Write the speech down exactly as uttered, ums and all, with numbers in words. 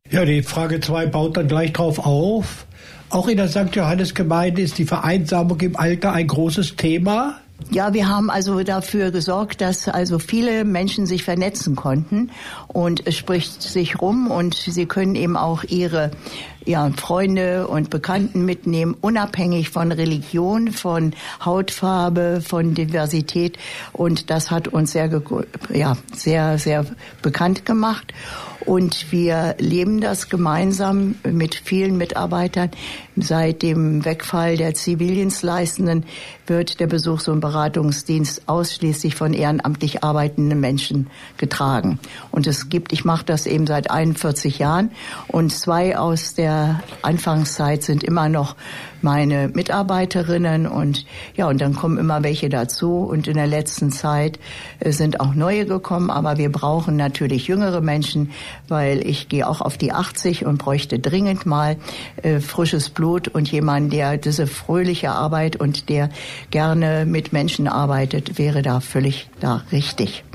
Ja, die Frage zwei baut dann gleich drauf auf. Auch in der Sankt Johannes-Gemeinde ist die Vereinsamung im Alter ein großes Thema. Ja, wir haben also dafür gesorgt, dass also viele Menschen sich vernetzen konnten und es spricht sich rum und sie können eben auch ihre ja, Freunde und Bekannten mitnehmen, unabhängig von Religion, von Hautfarbe, von Diversität und das hat uns sehr, ja, sehr, sehr bekannt gemacht. Und wir leben das gemeinsam mit vielen Mitarbeitern. Seit dem Wegfall der Zivildienstleistenden wird der Besuchs- und Beratungsdienst ausschließlich von ehrenamtlich arbeitenden Menschen getragen. Und es gibt, ich mache das eben seit einundvierzig Jahren und zwei aus der Anfangszeit sind immer noch meine Mitarbeiterinnen und ja, und dann kommen immer welche dazu und in der letzten Zeit sind auch neue gekommen, aber wir brauchen natürlich jüngere Menschen, weil ich gehe auch auf die achtzig und bräuchte dringend mal äh, frisches Blut und jemand, der diese fröhliche Arbeit und der gerne mit Menschen arbeitet, wäre da völlig da richtig.